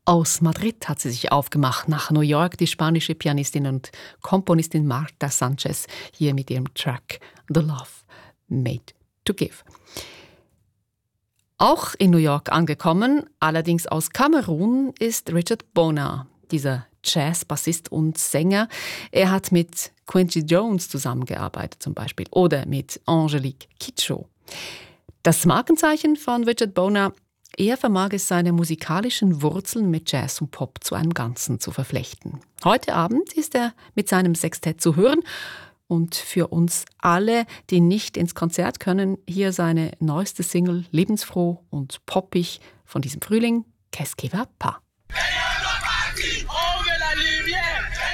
Aus Madrid hat sie sich aufgemacht nach New York, die spanische Pianistin und Komponistin Marta Sanchez, hier mit ihrem Track The Love Made to Give. Auch in New York angekommen, allerdings aus Kamerun, ist Richard Bona, dieser Jazz-Bassist und Sänger. Er hat mit Quincy Jones zusammengearbeitet zum Beispiel oder mit Angelique Kidjo. Das Markenzeichen von Richard Bona: er vermag es, seine musikalischen Wurzeln mit Jazz und Pop zu einem Ganzen zu verflechten. Heute Abend ist er mit seinem Sextett zu hören. Und für uns alle, die nicht ins Konzert können, hier seine neueste Single, lebensfroh und poppig von diesem Frühling, Qu'est-ce qui va pas?